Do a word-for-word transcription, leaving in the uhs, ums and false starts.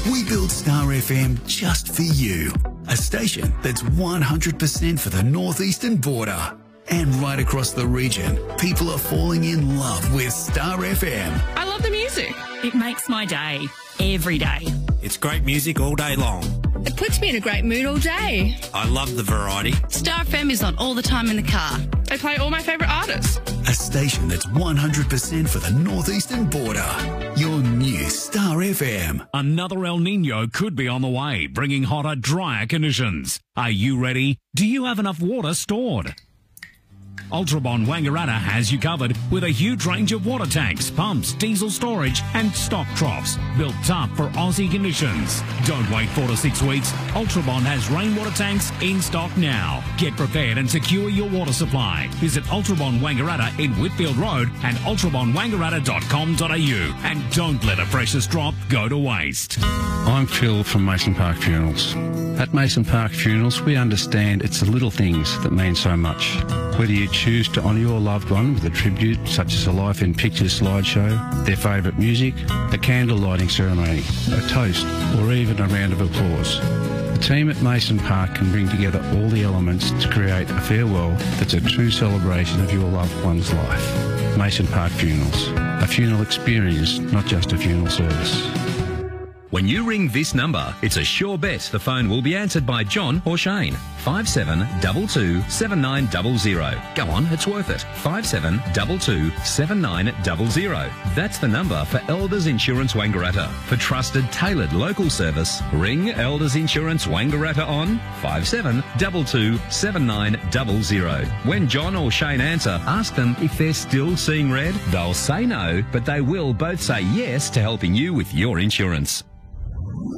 We built Star F M just for you. A station that's one hundred percent for the northeastern border. And right across the region, people are falling in love with Star F M. I love the music. It makes my day, every day. It's great music all day long. It puts me in a great mood all day. I love the variety. Star F M is on all the time in the car. They play all my favourite artists. A station that's one hundred percent for the northeastern border. Your new Star F M. Another El Nino could be on the way, bringing hotter, drier conditions. Are you ready? Do you have enough water stored? Ultrabond Wangaratta has you covered with a huge range of water tanks, pumps, diesel storage and stock troughs built tough for Aussie conditions. Don't wait four to six weeks. Ultrabond has rainwater tanks in stock now. Get prepared and secure your water supply. Visit Ultrabond Wangaratta in Whitfield Road and ultrabond wangaratta dot com dot a u. And don't let a precious drop go to waste. I'm Phil from Mason Park Funerals. At Mason Park Funerals, we understand it's the little things that mean so much. Whether you choose to honour your loved one with a tribute, such as a Life in Pictures slideshow, their favourite music, a candle lighting ceremony, a toast, or even a round of applause. The team at Mason Park can bring together all the elements to create a farewell that's a true celebration of your loved one's life. Mason Park Funerals. A funeral experience, not just a funeral service. When you ring this number, it's a sure bet the phone will be answered by John or Shane. five seven two two, seven nine zero zero. Go on, it's worth it. five seven two two, seven nine zero zero. That's the number for Elders Insurance Wangaratta. For trusted, tailored local service, ring Elders Insurance Wangaratta on five seven two two, seven nine zero zero. When John or Shane answer, ask them if they're still seeing red. They'll say no, but they will both say yes to helping you with your insurance.